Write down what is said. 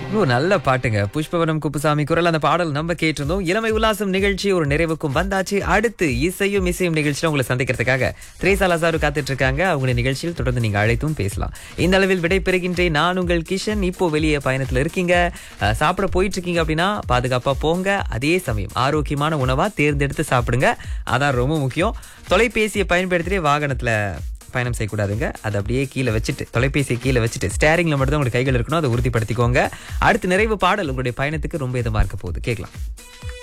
நல்ல பாட்டுங்க. புஷ்பவனம் குப்புசாமி குரல் அந்த பாடல் நம்ம கேட்டிருந்தோம். இளமை உல்லாசம் நிகழ்ச்சி ஒரு நிறைவுக்கும் வந்தாச்சு. அடுத்து இசையும் உங்களை சந்திக்கிறதுக்காக திரேசா லசாரு காத்துட்டு இருக்காங்க. அவங்க நிகழ்ச்சியில் தொடர்ந்து நீங்க அழைத்தும் பேசலாம். இந்த அளவில் விடைபெறுகின்றேன். நான் உங்கள் கிஷன். இப்போ வெளியே பயணத்துல இருக்கீங்க, சாப்பிட போயிட்டு இருக்கீங்க அப்படின்னா பாதுகாப்பா போங்க. அதே சமயம் ஆரோக்கியமான உணவா தேர்ந்தெடுத்து சாப்பிடுங்க. அதான் ரொம்ப முக்கியம். தொலைபேசியை பயன்படுத்திட்டே வாகனத்துல பயணம் செய்யக்கூடாதுங்க. அதை அப்படியே கீழே வச்சுட்டு, தொலைபேசியை கீழே வச்சுட்டு ஸ்டேரிங்ல மட்டும் தான் உங்களுடைய கைகள் இருக்கணும். அதை உறுதிப்படுத்திக்கோங்க. அடுத்து நிறைவு பாடல் உங்களுடைய பயணத்துக்கு ரொம்ப இதமா இருக்க போகுது. கேட்கலாம்.